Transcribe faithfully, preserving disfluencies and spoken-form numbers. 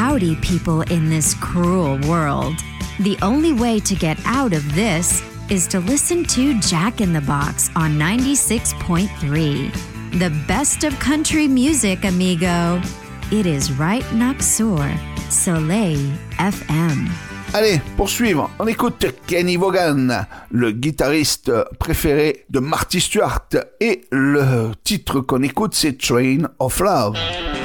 howdy, people in this cruel world. The only way to get out of this is to listen to Jack in the Box on ninety-six point three. The best of country music, amigo. It is right next door, Soleil F M. Allez, pour suivre, on écoute Kenny Vaughan, le guitariste préféré de Marty Stuart. Et le titre qu'on écoute, c'est Train of Love.